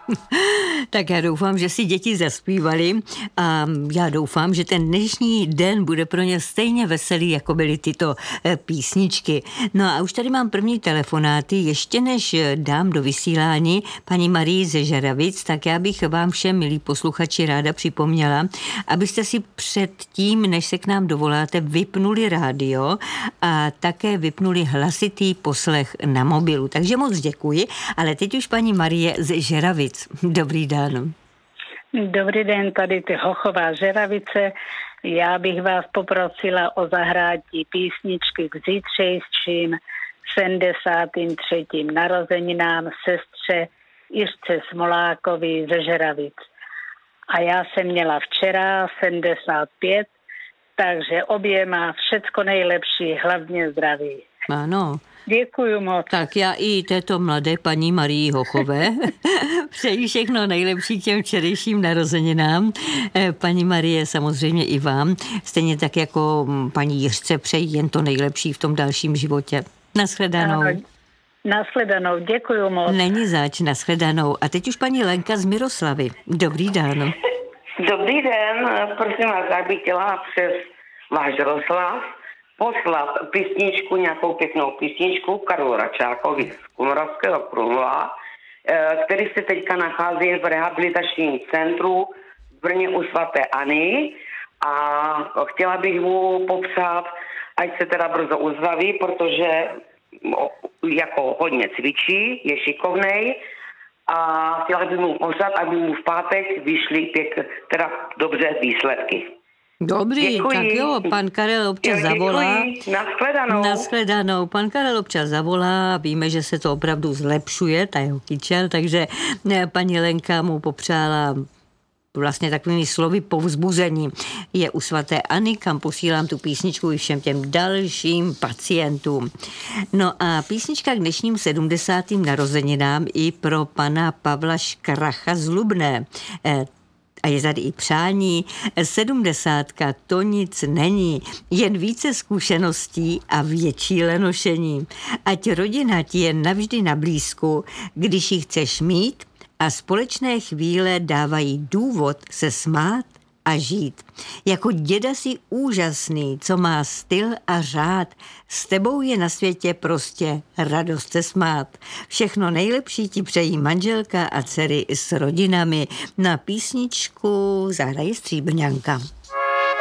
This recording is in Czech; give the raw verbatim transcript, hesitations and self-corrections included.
Tak já doufám, že si děti zaspívali a já doufám, že ten dnešní den bude pro ně stejně veselý, jako byly tyto písničky. No a už tady mám první telefonáty. Ještě než dám do vysílání paní Marii ze Žeravic, tak já bych vám všem, milí posluchači, ráda připomněla, abyste si před tím, než se k nám dovoláte, vypnuli rádio a také vypnuli hlasitý poslech na mobilu. Takže moc děkuji, ale teď už paní Marie ze Žeravic. Dobrý den. Dobrý den, tady ty Hochová Žeravice. Já bych vás poprosila o zahrátí písničky k zítřejším sedmdesátým třetím narozeninám sestře Iřce Smolákovi ze Žeravic. A já jsem měla včera sedmdesát pět, takže oběma všecko nejlepší, hlavně zdraví. Ano. Děkuju moc. Tak já i této mladé paní Marii Hochové přeji všechno nejlepší k těm včerejším narozeninám. Paní Marie, samozřejmě i vám. Stejně tak jako paní Jiřce přeji jen to nejlepší v tom dalším životě. Naschledanou. Ano, naschledanou, děkuju moc. Není zač, naschledanou. A teď už paní Lenka z Miroslavy. Dobrý den. Dobrý den, prosím vás, já bych chtěla přes váš rozhlas poslat písničku, nějakou pěknou písničku Karlu Račákovi z Kumoravského Krumla, který se teďka nachází v rehabilitačním centru v Brně u svaté Anny a chtěla bych mu popřát, ať se teda brzo uzdraví, protože jako hodně cvičí, je šikovnej a chtěla bych mu popřát, aby mu v pátek vyšly pěk, teda dobře výsledky. Dobrý, děkuji. Tak jo, pan Karel občas jo, zavolá. Naschledanou. Naschledanou. Pan Karel občas zavolá, víme, že se to opravdu zlepšuje, ta jeho kyčel, takže paní Lenka mu popřála vlastně takovými slovy povzbuzení. Je u svaté Anny, kam posílám tu písničku i všem těm dalším pacientům. No a písnička k dnešním sedmdesátým narozeninám i pro pana Pavla Škracha z Lubné. A je tady i přání, sedmdesátka to nic není, jen více zkušeností a větší lenošení. Ať rodina ti je navždy na blízku, když ji chceš mít a společné chvíle dávají důvod se smát a žít. Jako děda si úžasný, co má styl a řád. S tebou je na světě prostě radost se smát. Všechno nejlepší ti přejí manželka a dcery s rodinami. Na písničku zahraje Stříbrňanka.